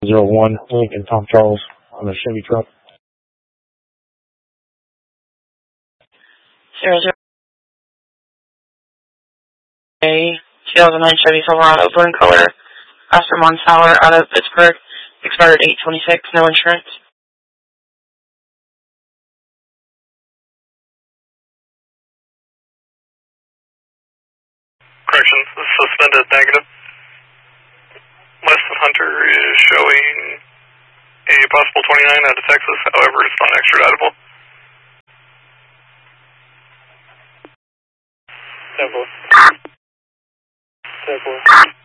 01 Lincoln Tom Charles on a Chevy truck. 00 A 2009 Chevy Silverado, blue in color, Oscar Monsaler out of Pittsburgh, expired 8/26, no insurance. Correction, suspended negative. Weston Hunter is showing a possible 29 out of Texas, however it's not extraditable. Temple.